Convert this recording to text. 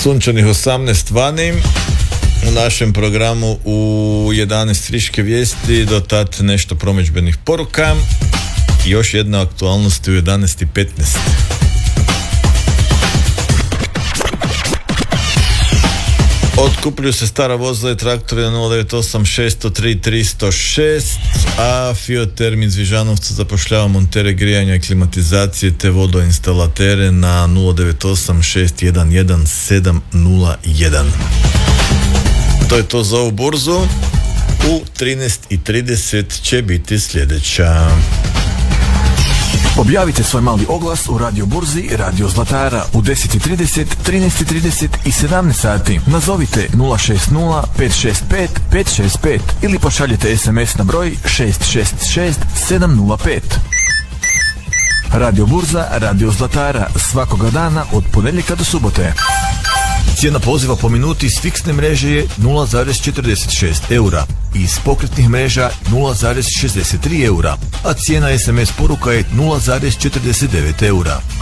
sunčanih 18 vani. U našem programu u 11 friške vijesti, do tad nešto promidžbenih poruka i još jedna aktualnost u 11:15. Otkupljuju se stara vozila i traktori na 098 603 306, a Fioterm iz Vižanovca zapošljava montere grijanja i klimatizacije te vodoinstalatere na 098 611 701. To je to za ovu burzu. U 13:30 će biti sljedeća. Objavite svoj mali oglas u Radio Burzi Radio Zlatara u 10:30, 13:30 i 17 sati. Nazovite 060 565 565 ili pošaljite SMS na broj 666 705. Radio Burza Radio Zlatara svakoga dana od ponedjeljka do subote. Cijena poziva po minuti s fiksne mreže je 0,46 eura i iz pokretnih mreža 0,63 eura, a cijena SMS poruka je 0,49 eura.